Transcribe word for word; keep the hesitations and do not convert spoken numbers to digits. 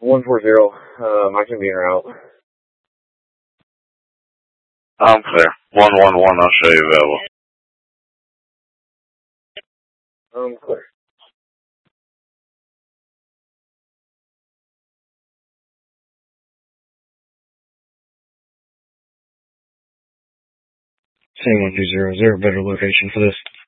one four zero, um, I can be en route. I'm clear. one one one, I'll show you available. I'm clear. Same one two zero. Is there a better location for this?